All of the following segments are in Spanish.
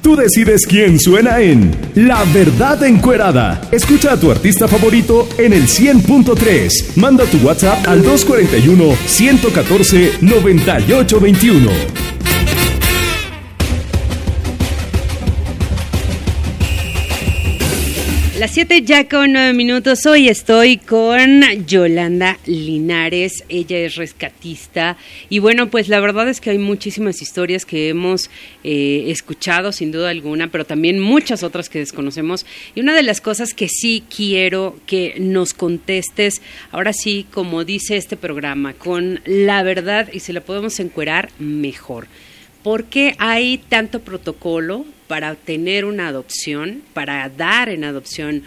Tú decides quién suena en La Verdad Encuerada. Escucha a tu artista favorito en el 100.3. Manda tu WhatsApp al 241-114-9821. Las 7 ya con 9 minutos. Hoy estoy con Yolanda Linares. Ella es rescatista. Y bueno, pues la verdad es que hay muchísimas historias que hemos escuchado, sin duda alguna, pero también muchas otras que desconocemos. Y una de las cosas que sí quiero que nos contestes, ahora sí, como dice este programa, con la verdad, y si la podemos encuerar, mejor. ¿Por qué hay tanto protocolo para tener una adopción, para dar en adopción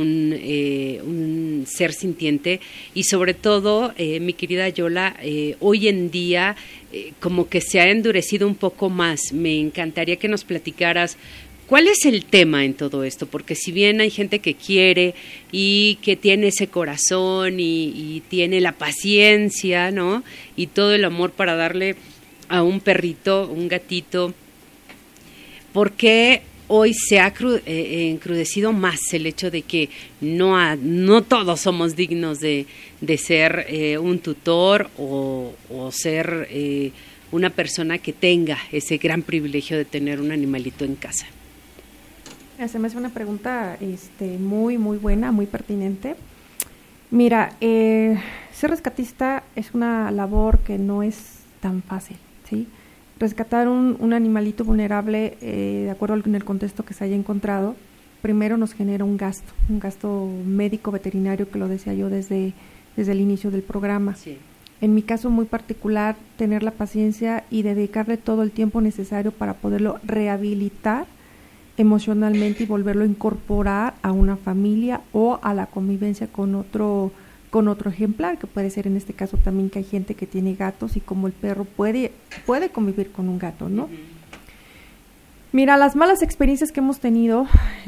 un ser sintiente? Y sobre todo, mi querida Yola, hoy en día como que se ha endurecido un poco más. Me encantaría que nos platicaras cuál es el tema en todo esto, porque si bien hay gente que quiere y que tiene ese corazón y tiene la paciencia, ¿no? Y todo el amor para darle a un perrito, un gatito, ¿por qué hoy se ha encrudecido más el hecho de que no todos somos dignos de ser un tutor o ser una persona que tenga ese gran privilegio de tener un animalito en casa? Se me hace una pregunta muy, muy buena, muy pertinente. Mira, ser rescatista es una labor que no es tan fácil, ¿sí? Rescatar un animalito vulnerable, de acuerdo con el contexto que se haya encontrado, primero nos genera un gasto médico veterinario, que lo decía yo desde el inicio del programa. Sí. En mi caso muy particular, tener la paciencia y dedicarle todo el tiempo necesario para poderlo rehabilitar emocionalmente y volverlo a incorporar a una familia o a la convivencia con otro ejemplar, que puede ser en este caso también que hay gente que tiene gatos y como el perro puede convivir con un gato, ¿no? Uh-huh. Mira, las malas experiencias que hemos tenido,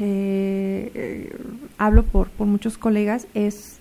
hablo por muchos colegas, es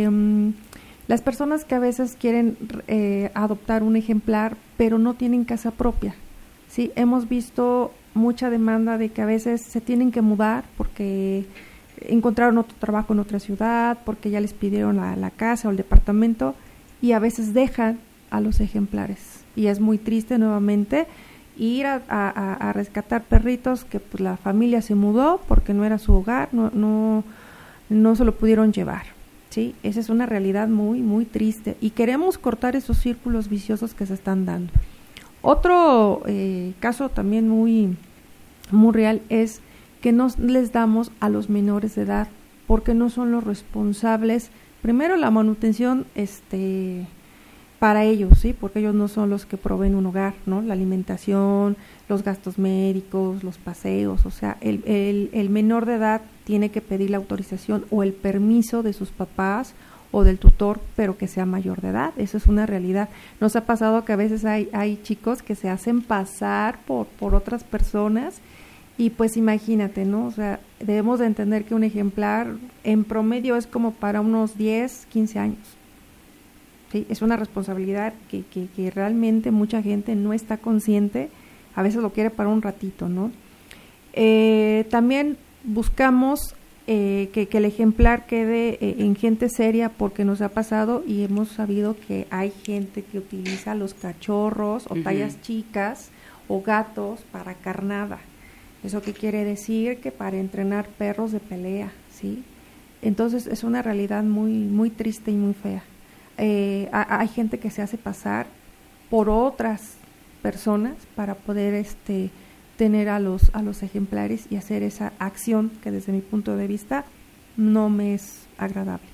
las personas que a veces quieren adoptar un ejemplar, pero no tienen casa propia, ¿sí? Hemos visto mucha demanda de que a veces se tienen que mudar porque encontraron otro trabajo en otra ciudad, porque ya les pidieron la casa o el departamento, y a veces dejan a los ejemplares. Y es muy triste nuevamente ir a rescatar perritos que pues la familia se mudó porque no era su hogar, no se lo pudieron llevar, ¿sí? Esa es una realidad muy, muy triste y queremos cortar esos círculos viciosos que se están dando. Otro caso también muy, muy real es que no les damos a los menores de edad porque no son los responsables, primero la manutención para ellos, ¿sí? Porque ellos no son los que proveen un hogar, ¿no? La alimentación, los gastos médicos, los paseos, o sea, el menor de edad tiene que pedir la autorización o el permiso de sus papás o del tutor, pero que sea mayor de edad. Eso es una realidad. Nos ha pasado que a veces hay chicos que se hacen pasar por otras personas. Y pues imagínate, ¿no? O sea, debemos de entender que un ejemplar en promedio es como para unos 10, 15 años. ¿Sí? Es una responsabilidad que realmente mucha gente no está consciente, a veces lo quiere para un ratito, ¿no? También buscamos que el ejemplar quede en gente seria porque nos ha pasado y hemos sabido que hay gente que utiliza los cachorros o tallas chicas o gatos para carnada. ¿Eso qué quiere decir? Que para entrenar perros de pelea, ¿sí? Entonces es una realidad muy, muy triste y muy fea. Hay gente que se hace pasar por otras personas para poder tener a los ejemplares y hacer esa acción que desde mi punto de vista no me es agradable.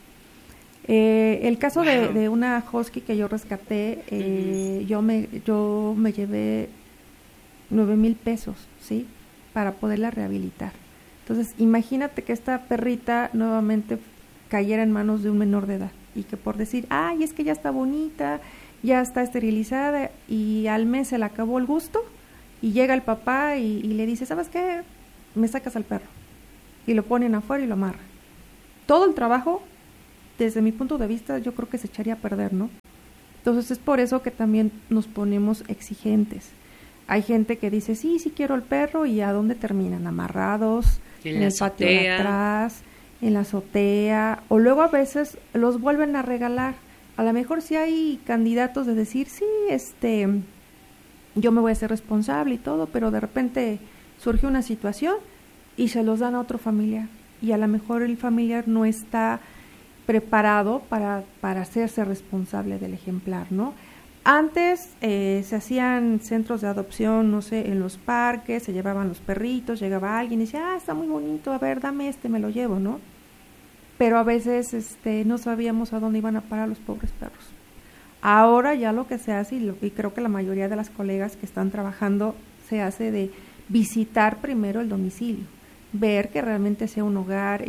El caso de una husky que yo rescaté, yo me llevé 9,000 pesos, ¿sí? Para poderla rehabilitar. Entonces, imagínate que esta perrita nuevamente cayera en manos de un menor de edad y que por decir, ay, es que ya está bonita, ya está esterilizada y al mes se le acabó el gusto y llega el papá y le dice, ¿sabes qué? Me sacas al perro. Y lo ponen afuera y lo amarran. Todo el trabajo, desde mi punto de vista, yo creo que se echaría a perder, ¿no? Entonces, es por eso que también nos ponemos exigentes. Hay gente que dice, sí quiero el perro, y ¿a dónde terminan? Amarrados, en el patio de atrás, en la azotea, o luego a veces los vuelven a regalar. A lo mejor sí hay candidatos de decir, sí, yo me voy a hacer responsable y todo, pero de repente surge una situación y se los dan a otro familiar, y a lo mejor el familiar no está preparado para hacerse responsable del ejemplar, ¿no? Antes se hacían centros de adopción, no sé, en los parques, se llevaban los perritos, llegaba alguien y decía, está muy bonito, a ver, dame me lo llevo, ¿no? Pero a veces no sabíamos a dónde iban a parar los pobres perros. Ahora ya lo que se hace, y creo que la mayoría de las colegas que están trabajando, se hace de visitar primero el domicilio, ver que realmente sea un hogar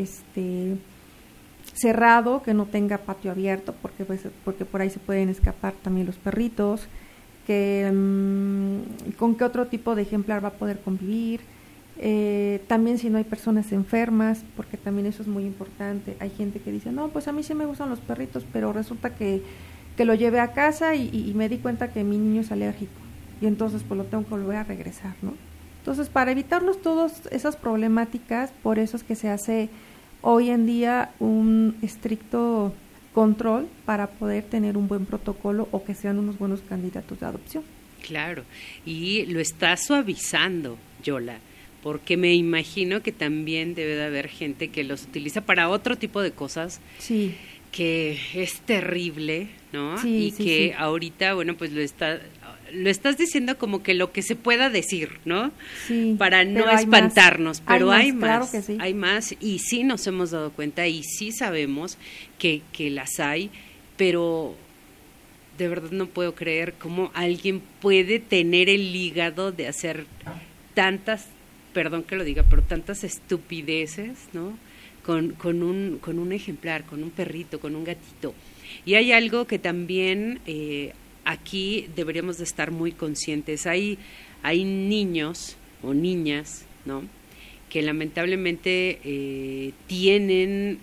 cerrado, que no tenga patio abierto, porque por ahí se pueden escapar también los perritos, que con qué otro tipo de ejemplar va a poder convivir, también si no hay personas enfermas, porque también eso es muy importante. Hay gente que dice, no, pues a mí sí me gustan los perritos, pero resulta que lo llevé a casa y me di cuenta que mi niño es alérgico, y entonces pues lo tengo que volver a regresar, ¿no? Entonces, para evitarnos todas esas problemáticas, por eso es que se hace hoy en día un estricto control para poder tener un buen protocolo, o que sean unos buenos candidatos de adopción. Claro, y lo está suavizando, Yola, porque me imagino que también debe de haber gente que los utiliza para otro tipo de cosas. Sí. Que es terrible, ¿no? Sí, y sí, que sí. ahorita, bueno, pues lo estás diciendo como que lo que se pueda decir, ¿no? Sí, para no espantarnos, pero hay más, claro que sí. Hay más, y sí nos hemos dado cuenta y sí sabemos que las hay, pero de verdad no puedo creer cómo alguien puede tener el hígado de hacer tantas, perdón que lo diga, pero tantas estupideces, ¿no? Con un ejemplar, con un perrito, con un gatito. Y hay algo que también aquí deberíamos de estar muy conscientes. Hay niños o niñas, ¿no?, que lamentablemente tienen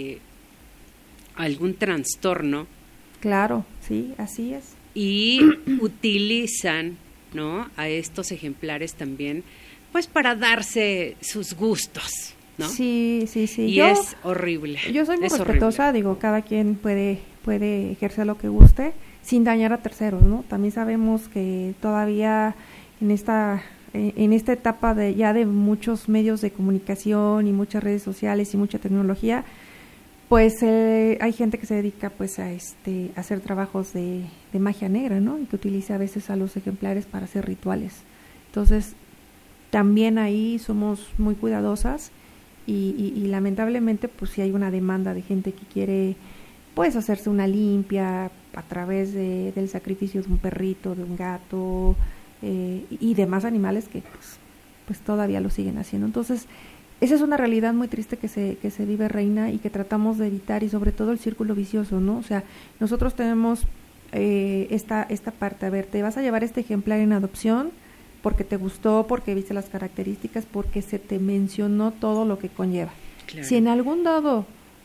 algún trastorno. Claro, sí, así es. Y utilizan, ¿no?, a estos ejemplares también, pues para darse sus gustos, ¿no? Sí. Y es horrible. Yo soy muy es respetuosa, horrible. digo, cada quien puede ejercer lo que guste sin dañar a terceros, ¿no? También sabemos que todavía en esta etapa de muchos medios de comunicación y muchas redes sociales y mucha tecnología, pues hay gente que se dedica pues a hacer trabajos de magia negra, ¿no? Y que utiliza a veces a los ejemplares para hacer rituales. Entonces, también ahí somos muy cuidadosas. Y lamentablemente pues sí hay una demanda de gente que quiere pues hacerse una limpia a través del sacrificio de un perrito, de un gato y demás animales que pues todavía lo siguen haciendo. Entonces esa es una realidad muy triste que se vive, Reina, y que tratamos de evitar, y sobre todo el círculo vicioso, ¿no? O sea, nosotros tenemos esta parte, a ver, te vas a llevar este ejemplar en adopción porque te gustó, porque viste las características, porque se te mencionó todo lo que conlleva. Claro. Si en algún dado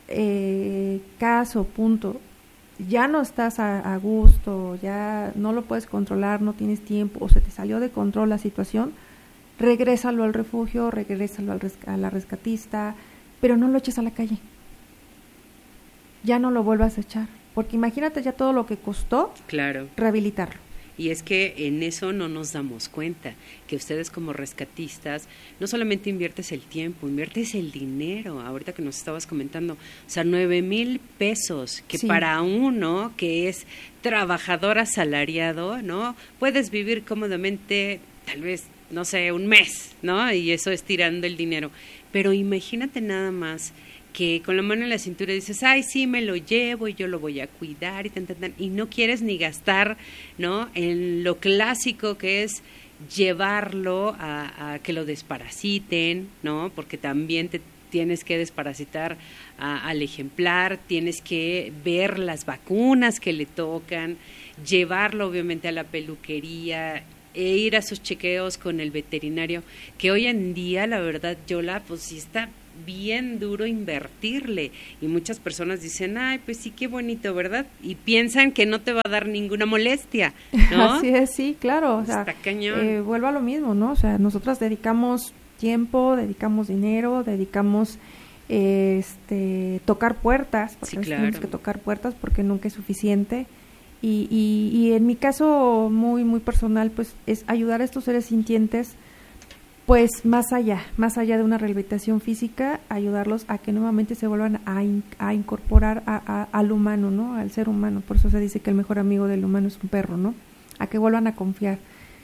caso, punto, ya no estás a gusto, ya no lo puedes controlar, no tienes tiempo, o se te salió de control la situación, regrésalo al refugio, regrésalo a la rescatista, pero no lo eches a la calle. Ya no lo vuelvas a echar, porque imagínate ya todo lo que costó, claro, rehabilitarlo. Y es que en eso no nos damos cuenta, que ustedes como rescatistas no solamente inviertes el tiempo, inviertes el dinero, ahorita que nos estabas comentando, o sea, 9,000 pesos, que sí, para uno que es trabajador asalariado, ¿no?, puedes vivir cómodamente, tal vez, no sé, un mes, ¿no?, y eso es tirando el dinero, pero imagínate nada más que con la mano en la cintura dices, ay, sí, me lo llevo y yo lo voy a cuidar y no quieres ni gastar, ¿no?, en lo clásico que es llevarlo a que lo desparasiten, ¿no?, porque también te tienes que desparasitar al ejemplar, tienes que ver las vacunas que le tocan, llevarlo obviamente a la peluquería e ir a sus chequeos con el veterinario, que hoy en día, la verdad, Yola, pues sí está bien duro invertirle, y muchas personas dicen, ay, pues sí, qué bonito, ¿verdad? Y piensan que no te va a dar ninguna molestia, ¿no? Así es, sí, claro, o sea, está cañón. Vuelvo a lo mismo, ¿no? O sea, nosotras dedicamos tiempo, dedicamos dinero, dedicamos tocar puertas, porque tenemos que tocar puertas porque nunca es suficiente. Y en mi caso muy muy personal, pues es ayudar a estos seres sintientes, pues más allá de una rehabilitación física, ayudarlos a que nuevamente se vuelvan a incorporar al humano, ¿no? Al ser humano. Por eso se dice que el mejor amigo del humano es un perro, ¿no? A que vuelvan a confiar.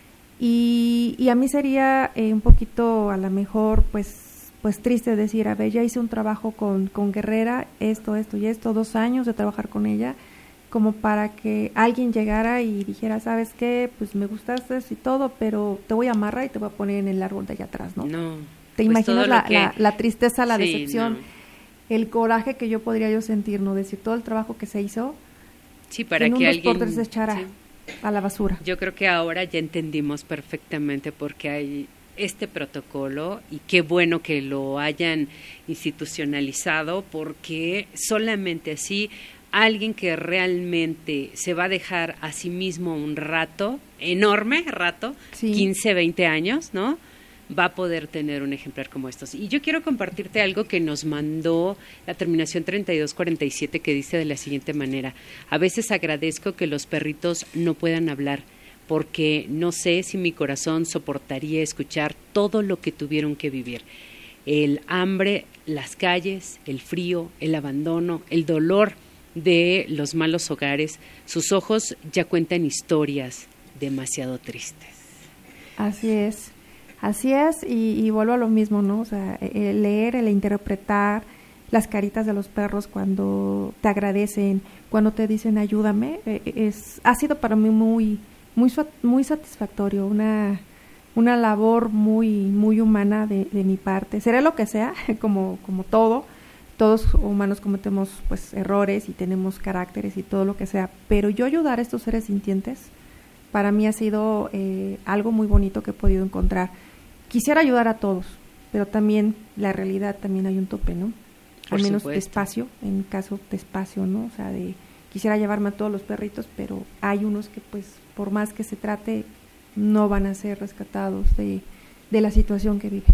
Y a mí sería un poquito, a lo mejor, pues triste decir, a ver, ya hice un trabajo con Guerrera, esto y esto, 2 años de trabajar con ella, como para que alguien llegara y dijera, ¿sabes qué? Pues me gustaste y todo, pero te voy a amarrar y te voy a poner en el árbol de allá atrás, ¿no? No. ¿Te imaginas la tristeza, la decepción, el coraje que yo podría sentir, ¿no? Decir todo el trabajo que se hizo, sí, para en que un 2x3 se echara a la basura. Yo creo que ahora ya entendimos perfectamente por qué hay este protocolo, y qué bueno que lo hayan institucionalizado, porque solamente así alguien que realmente se va a dejar a sí mismo un rato, enorme rato, sí, 15, 20 años, ¿no? Va a poder tener un ejemplar como estos. Y yo quiero compartirte algo que nos mandó la terminación 3247, que dice de la siguiente manera: a veces agradezco que los perritos no puedan hablar, porque no sé si mi corazón soportaría escuchar todo lo que tuvieron que vivir. El hambre, las calles, el frío, el abandono, el dolor de los malos hogares. Sus ojos ya cuentan historias demasiado tristes. Así es, y vuelvo a lo mismo, ¿no? O sea, el leer, el interpretar las caritas de los perros cuando te agradecen, cuando te dicen ayúdame, ha sido para mí muy satisfactorio, una labor muy humana de mi parte. Seré lo que sea, como todos humanos cometemos pues errores y tenemos caracteres y todo lo que sea, pero yo ayudar a estos seres sintientes para mí ha sido algo muy bonito que he podido encontrar. Quisiera ayudar a todos, pero también la realidad también hay un tope, ¿no? Al menos de espacio, en mi caso de espacio, ¿no? O sea, quisiera llevarme a todos los perritos, pero hay unos que pues por más que se trate no van a ser rescatados de la situación que viven.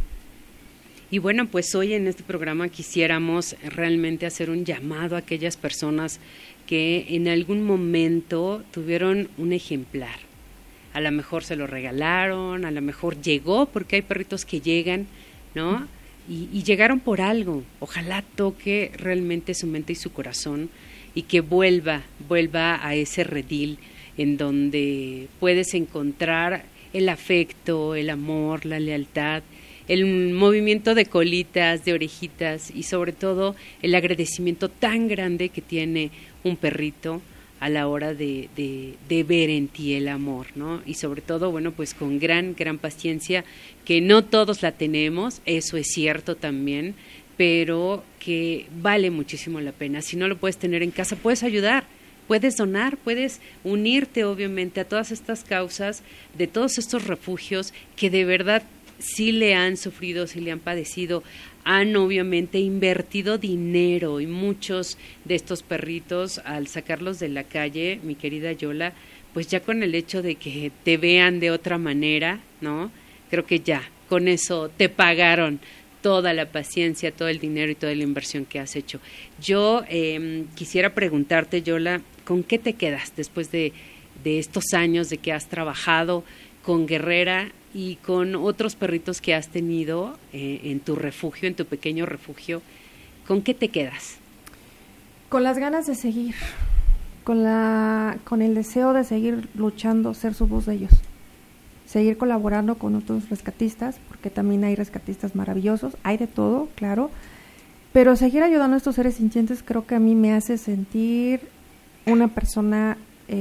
Y bueno, pues hoy en este programa quisiéramos realmente hacer un llamado a aquellas personas que en algún momento tuvieron un ejemplar. A lo mejor se lo regalaron, a lo mejor llegó, porque hay perritos que llegan, ¿no? Y llegaron por algo. Ojalá toque realmente su mente y su corazón, y que vuelva a ese redil en donde puedes encontrar el afecto, el amor, la lealtad, el movimiento de colitas, de orejitas, y sobre todo el agradecimiento tan grande que tiene un perrito a la hora de ver en ti el amor, ¿no? Y sobre todo, bueno, pues con gran paciencia, que no todos la tenemos, eso es cierto también, pero que vale muchísimo la pena. Si no lo puedes tener en casa, puedes ayudar, puedes donar, puedes unirte obviamente a todas estas causas, de todos estos refugios que de verdad sí le han sufrido, sí le han padecido, han obviamente invertido dinero, y muchos de estos perritos, al sacarlos de la calle, mi querida Yola, pues ya con el hecho de que te vean de otra manera, ¿no? Creo que ya, con eso te pagaron toda la paciencia, todo el dinero y toda la inversión que has hecho. Yo quisiera preguntarte, Yola, ¿con qué te quedas después de estos años de que has trabajado con Guerrera y con otros perritos que has tenido en tu refugio, en tu pequeño refugio? ¿Con qué te quedas? Con las ganas de seguir, con el deseo de seguir luchando, ser su voz de ellos, seguir colaborando con otros rescatistas, porque también hay rescatistas maravillosos, hay de todo, claro, pero seguir ayudando a estos seres sintientes creo que a mí me hace sentir una persona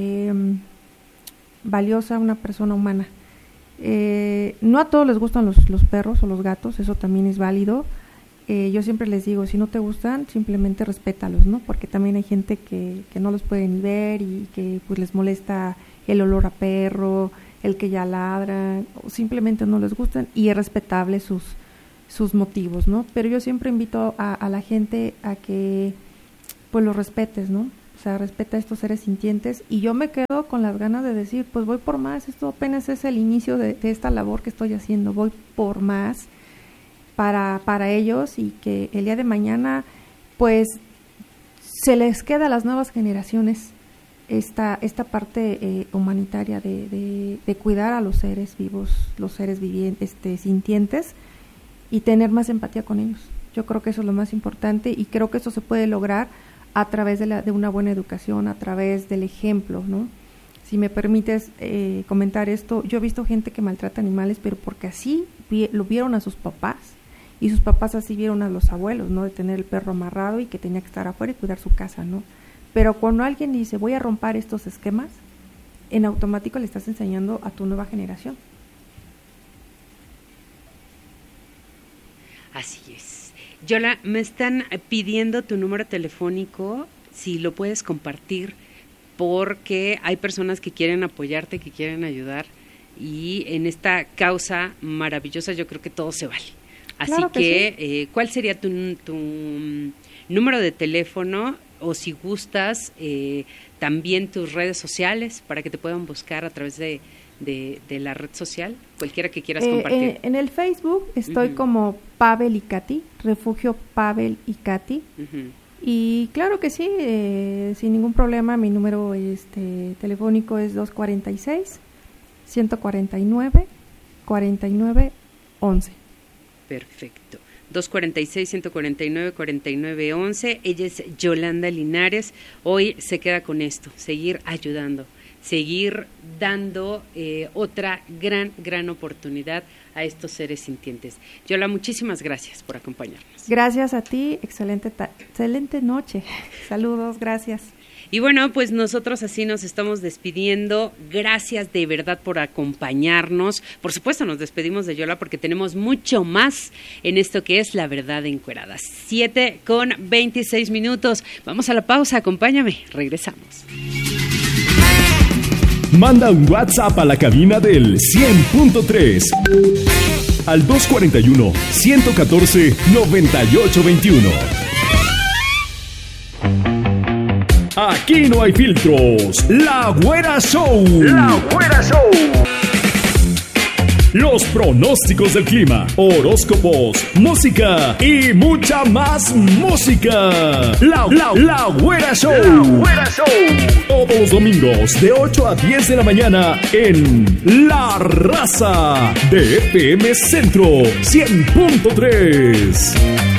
valiosa, una persona humana. No a todos les gustan los perros o los gatos, eso también es válido. Yo siempre les digo, si no te gustan, simplemente respétalos, ¿no? Porque también hay gente que no los puede ni ver y que pues les molesta el olor a perro, el que ya ladra, o simplemente no les gustan, y es respetable sus sus motivos, ¿no? Pero yo siempre invito a la gente a que pues los respetes, ¿no? O sea, respeta a estos seres sintientes, y yo me quedo con las ganas de decir, pues voy por más, esto apenas es el inicio de esta labor que estoy haciendo, voy por más para ellos, y que el día de mañana pues se les queda a las nuevas generaciones esta parte humanitaria de cuidar a los seres vivos, los seres vivientes, sintientes, y tener más empatía con ellos. Yo creo que eso es lo más importante, y creo que eso se puede lograr a través de una buena educación, a través del ejemplo, ¿no? Si me permites comentar esto, yo he visto gente que maltrata animales, pero porque así lo vieron a sus papás, y sus papás así vieron a los abuelos, ¿no? De tener el perro amarrado y que tenía que estar afuera y cuidar su casa, ¿no? Pero cuando alguien dice, voy a romper estos esquemas, en automático le estás enseñando a tu nueva generación. Así es. Yola, me están pidiendo tu número telefónico, si lo puedes compartir, porque hay personas que quieren apoyarte, que quieren ayudar, y en esta causa maravillosa yo creo que todo se vale. Así claro que sí. ¿Cuál sería tu número de teléfono? O si gustas, también tus redes sociales para que te puedan buscar a través de la red social, cualquiera que quieras compartir. En el Facebook estoy como Pavel y Katy, Refugio Pavel y Katy. Y claro que sí, sin ningún problema, mi número telefónico es 246-149-4911. Perfecto. 246-149-4911. Ella es Yolanda Linares. Hoy se queda con esto, seguir ayudando, seguir dando otra gran oportunidad a estos seres sintientes. Yola, muchísimas gracias por acompañarnos. Gracias a ti, excelente noche. Saludos, gracias. Y bueno, pues nosotros así nos estamos despidiendo. Gracias de verdad por acompañarnos. Por supuesto, nos despedimos de Yola porque tenemos mucho más en esto que es La Verdad Encuerada. 7:26. Vamos a la pausa, acompáñame. Regresamos. Manda un WhatsApp a la cabina del 100.3 al 241-114-9821. Aquí no hay filtros. La Güera Show. La Güera Show. Los pronósticos del clima, horóscopos, música y mucha más música. La Güera Show. La Güera Show. Todos los domingos de 8 a 10 de la mañana en La Raza de FM Centro 100.3.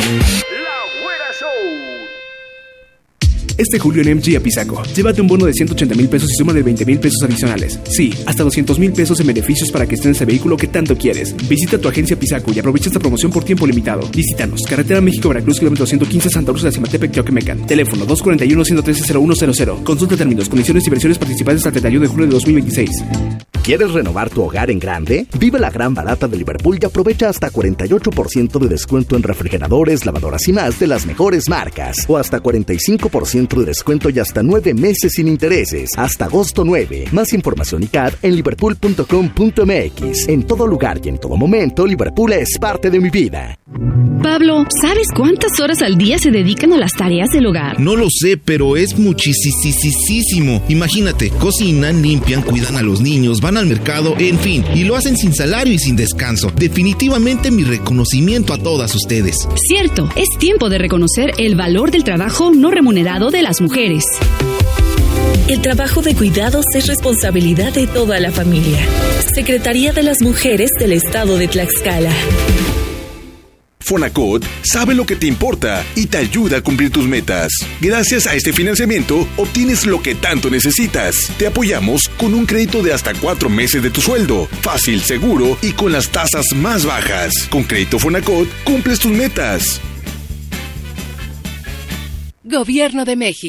Este julio en MG Apizaco, llévate un bono de 180,000 pesos y súmale 20,000 pesos adicionales. Sí, hasta 200,000 pesos en beneficios para que estrenes el vehículo que tanto quieres. Visita tu agencia Apizaco y aprovecha esta promoción por tiempo limitado. Visítanos, Carretera México-Veracruz, kilómetro 115, Santa Rosa de Zimatepec, Teoquemecan. Teléfono 241-113-0100. Consulta términos, condiciones y versiones participantes hasta el 31 de julio de 2026. ¿Quieres renovar tu hogar en grande? Vive la gran barata de Liverpool y aprovecha hasta 48% de descuento en refrigeradores, lavadoras y más de las mejores marcas. O hasta 45% de descuento y hasta 9 meses sin intereses. Hasta agosto 9. Más información y CAD en liverpool.com.mx. En todo lugar y en todo momento, Liverpool es parte de mi vida. Pablo, ¿sabes cuántas horas al día se dedican a las tareas del hogar? No lo sé, pero es muchísimo. Imagínate, cocinan, limpian, cuidan a los niños, van al mercado, en fin, y lo hacen sin salario y sin descanso. Definitivamente mi reconocimiento a todas ustedes. Cierto, es tiempo de reconocer el valor del trabajo no remunerado de las mujeres. El trabajo de cuidados es responsabilidad de toda la familia. Secretaría de las Mujeres del Estado de Tlaxcala. Fonacot sabe lo que te importa y te ayuda a cumplir tus metas. Gracias a este financiamiento, obtienes lo que tanto necesitas. Te apoyamos con un crédito de hasta 4 meses de tu sueldo. Fácil, seguro y con las tasas más bajas. Con Crédito Fonacot, cumples tus metas. Gobierno de México.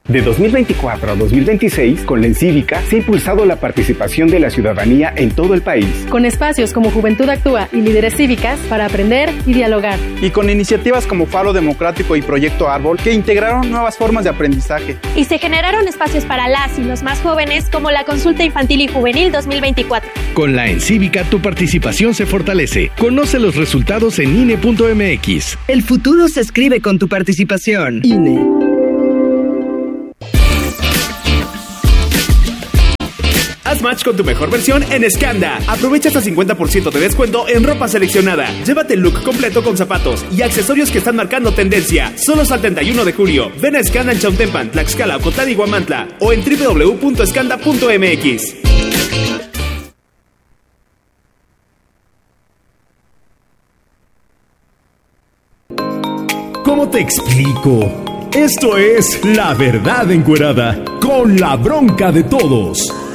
De 2024 a 2026, con la Encívica se ha impulsado la participación de la ciudadanía en todo el país. Con espacios como Juventud Actúa y Líderes Cívicas para aprender y dialogar. Y con iniciativas como Faro Democrático y Proyecto Árbol que integraron nuevas formas de aprendizaje. Y se generaron espacios para las y los más jóvenes como la Consulta Infantil y Juvenil 2024. Con la Encívica tu participación se fortalece. Conoce los resultados en INE.mx. El futuro se escribe con tu participación. INE. Haz match con tu mejor versión en Skanda. Aprovecha hasta 50% de descuento en ropa seleccionada. Llévate el look completo con zapatos y accesorios que están marcando tendencia. Solo hasta el 31 de julio. Ven a Skanda en Chautempan, Tlaxcala, Ocotlán y Huamantla o en www.skanda.mx. ¿Cómo te explico? Esto es La Verdad Encuerada, con la bronca de todos.